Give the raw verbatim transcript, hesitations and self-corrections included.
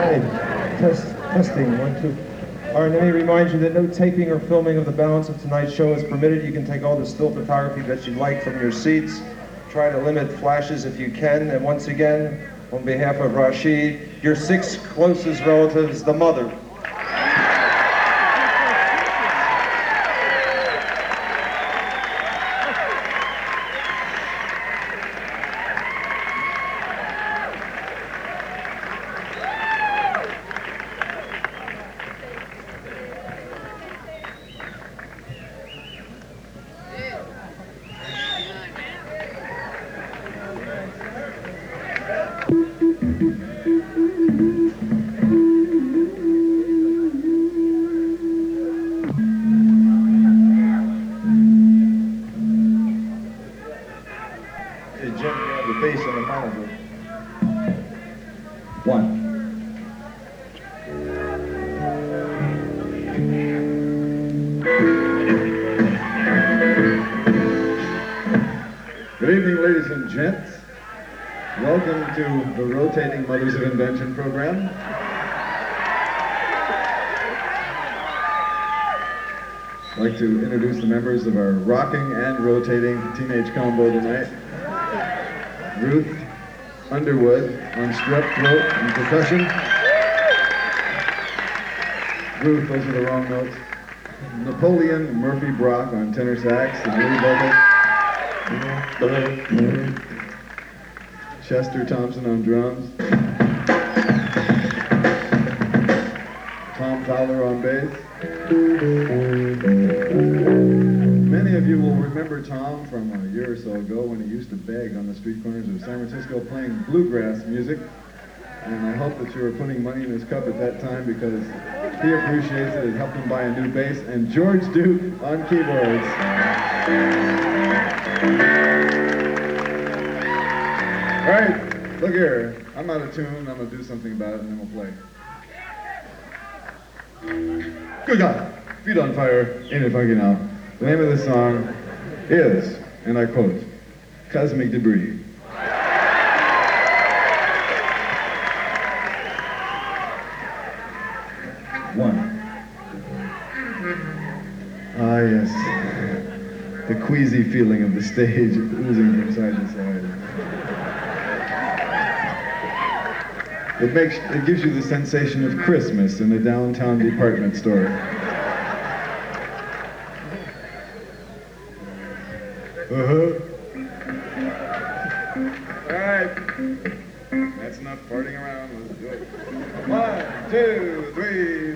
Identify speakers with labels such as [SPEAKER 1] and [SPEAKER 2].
[SPEAKER 1] right. Test, testing, one, two. All right, let me remind you that no taping or filming of the balance of tonight's show is permitted. You can take all the still photography that you like from your seats. Try to limit flashes if you can. And once again, on behalf of Rashid, your six closest relatives, the mother.
[SPEAKER 2] Good evening, ladies and gents. Welcome to the Rotating Mothers of Invention program. I'd like to introduce the members of our rocking and rotating teenage combo tonight. Ruth Underwood on strep throat and percussion. Ruth, those are the wrong notes. Napoleon Murphy Brock on tenor sax and lead vocals. Chester Thompson on drums. Tom Fowler on bass. Many of you will remember Tom from a year or so ago when he used to beg on the street corners of San Francisco playing bluegrass music. And I hope that you were putting money in his cup at that time because he appreciates it. It helped him buy a new bass. And George Duke on keyboards. All right, look here. I'm out of tune. I'm going to do something about it, and then we'll play. Good God, feet on fire, ain't it funky now? The name of this song is, and I quote, Cosmic Debris. One. Ah, yes. The queasy feeling of the stage oozing from side to side. It makes, it gives you the sensation of Christmas in a downtown department store. Uh-huh. All right. That's enough farting around. Let's do it. One, two, three.